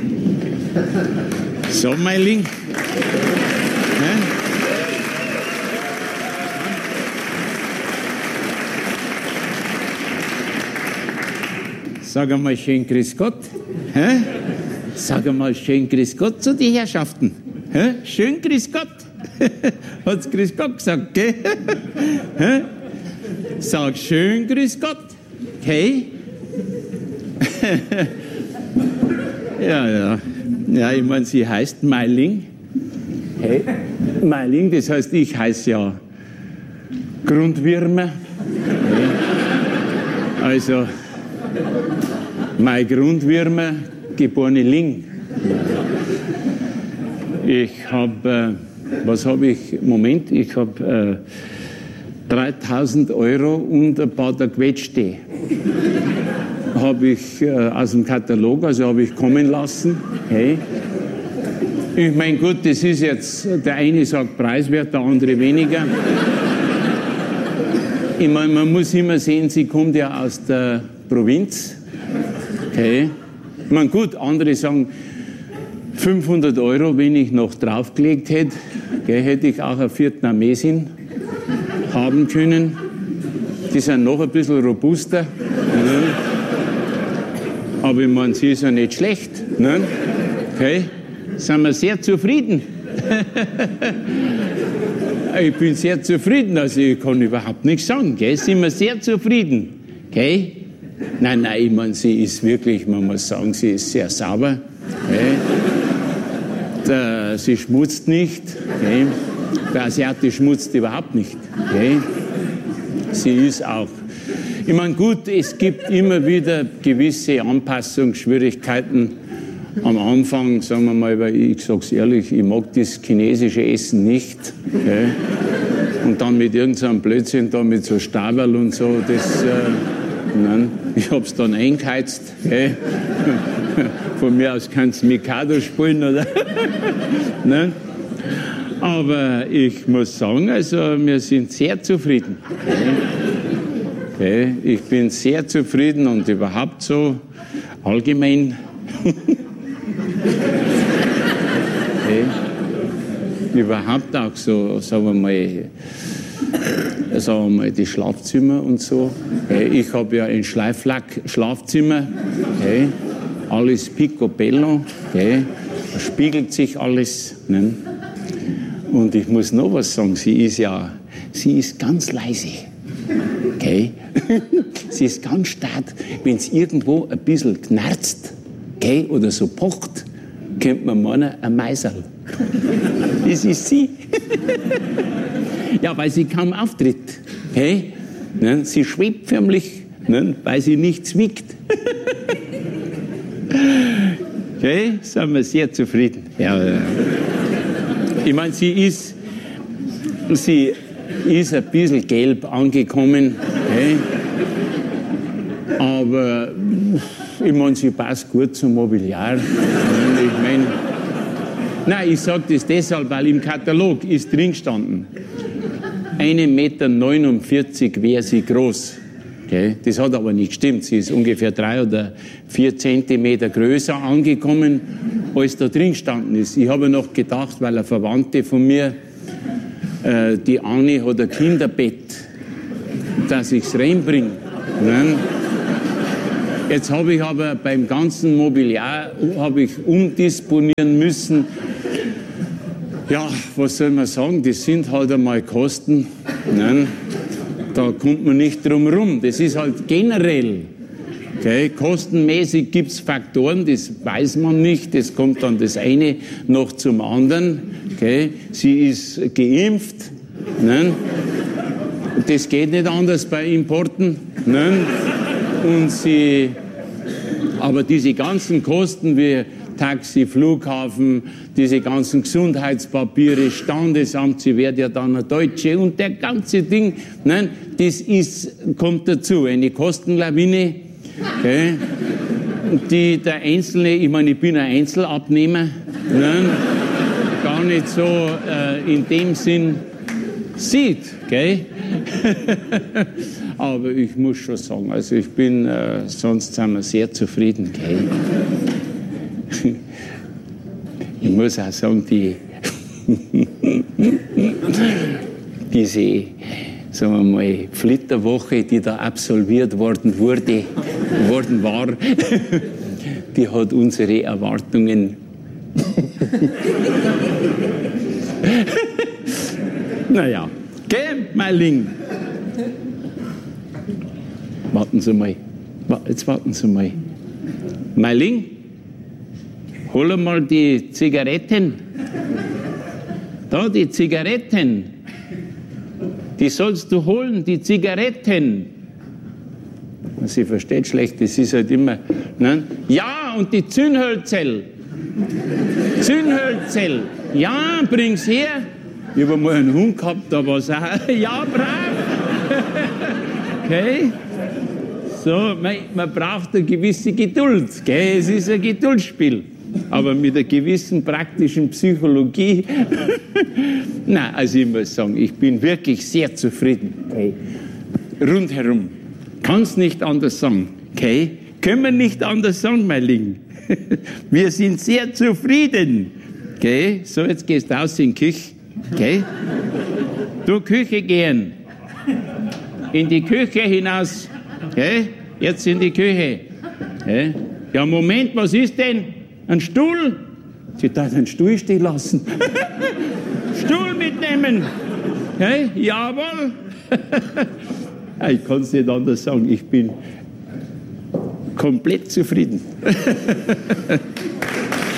So, Meiling. Sag einmal schön Grüß Gott. Sag einmal schön Grüß Gott zu den Herrschaften. Schön Grüß Gott. Hat's Grüß Gott gesagt, gell? Sag schön Grüß Gott. Okay? Ja, ich meine, sie heißt Meiling. Hey, Meiling, das heißt, ich heiße ja Grundwürmer. Also, mein Grundwürmer, geborene Ling. Ich habe, was habe ich? Moment, ich habe 3.000 € und ein paar der Quetschte. Habe ich aus dem Katalog, also habe ich kommen lassen. Hey. Ich meine, gut, das ist jetzt, der eine sagt preiswert, der andere weniger. Ich meine, man muss immer sehen, sie kommt ja aus der Provinz. Okay. Ich meine, gut, andere sagen 500 €, wenn ich noch draufgelegt hätte, okay, hätte ich auch eine Vietnamesin haben können. Die sind noch ein bisschen robuster. Ne? Aber ich meine, sie ist ja nicht schlecht. Ne? Okay. Sind wir sehr zufrieden. Ich bin sehr zufrieden, also ich kann überhaupt nichts sagen. Gell? Sind wir sehr zufrieden. Okay? Nein, ich meine, sie ist wirklich, man muss sagen, sie ist sehr sauber. Okay? Sie schmutzt nicht. Okay? Der Asiate schmutzt überhaupt nicht. Okay? Sie ist auch. Ich meine, gut, es gibt immer wieder gewisse Anpassungsschwierigkeiten. Am Anfang, sagen wir mal, weil ich sag's ehrlich, ich mag das chinesische Essen nicht. Okay? Und dann mit irgendeinem Blödsinn, da mit so Stabel und so, das, nein, ich hab's dann eingeheizt. Okay? Von mir aus kannst du Mikado spielen, oder? Nein? Aber ich muss sagen, also wir sind sehr zufrieden. Okay? Ich bin sehr zufrieden und überhaupt so allgemein. Okay. Überhaupt auch so, sagen wir mal, die Schlafzimmer und so. Okay. Ich habe ja ein Schleiflack-Schlafzimmer. Okay. Alles picobello. Okay. Da spiegelt sich alles. Ne? Und ich muss noch was sagen, sie ist ganz leise. Okay. Sie ist ganz stark, wenn es irgendwo ein bisschen knarzt, okay, oder so pocht, kennt man meinen, ein Meiserl. Das ist sie. Ja, weil sie kaum auftritt. Okay? Ne? Sie schwebt förmlich, ne? Weil sie nichts wiegt. Okay? Sind wir sehr zufrieden. Ja, ich meine, sie ist ein bisschen gelb angekommen. Okay? Aber ich meine, sie passt gut zum Mobiliar. Ich sage das deshalb, weil im Katalog ist drin gestanden, 1,49 Meter wäre sie groß. Okay? Das hat aber nicht gestimmt. Sie ist ungefähr 3 oder 4 Zentimeter größer angekommen, als da drin gestanden ist. Ich habe noch gedacht, weil eine Verwandte von mir, die Anni, hat ein Kinderbett, dass ich es reinbringe. Jetzt habe ich aber beim ganzen Mobiliar umdisponieren müssen. Ja, was soll man sagen, das sind halt einmal Kosten. Nein, da kommt man nicht drum rum. Das ist halt generell. Okay, kostenmäßig gibt es Faktoren, das weiß man nicht. Das kommt dann das eine noch zum anderen. Okay, sie ist geimpft. Nein, das geht nicht anders bei Importen. Nein. Und aber diese ganzen Kosten wie Taxi, Flughafen, diese ganzen Gesundheitspapiere, Standesamt, sie wird ja dann eine Deutsche und der ganze Ding, nein, kommt dazu, eine Kostenlawine, okay, die der Einzelne, ich meine, ich bin ein Einzelabnehmer, nein, gar nicht so in dem Sinn sieht, okay. Aber ich muss schon sagen, also ich bin, sonst sind wir sehr zufrieden, okay. muss auch sagen, diese, sagen wir mal, Flitterwoche, die da absolviert worden war, die hat unsere Erwartungen naja, gell, Meiling? Warten Sie mal. Jetzt warten Sie mal. Meiling, hol mal die Zigaretten. Da, die Zigaretten. Die sollst du holen, die Zigaretten. Sie versteht schlecht, das ist halt immer. Ne? Ja, und die Zündhölzel. Zündhölzel. Ja, bring's her. Ich habe mal einen Hund gehabt, da war es auch. Ja, brav. Okay. So, man braucht eine gewisse Geduld. Gell? Es ist ein Geduldsspiel. Aber mit einer gewissen praktischen Psychologie. Nein, also ich muss sagen, ich bin wirklich sehr zufrieden. Okay. Rundherum. Kann's nicht anders sagen. Okay. Können wir nicht anders sagen, mein Lieben. Wir sind sehr zufrieden. Okay. So, jetzt gehst du aus in die Küche. Okay. Du Küche gehen. In die Küche hinaus. Okay. Jetzt in die Küche. Okay. Ja, Moment, was ist denn? Ein Stuhl? Sie darf einen Stuhl stehen lassen. Stuhl mitnehmen. Okay. Jawohl. Ich kann es nicht anders sagen. Ich bin komplett zufrieden.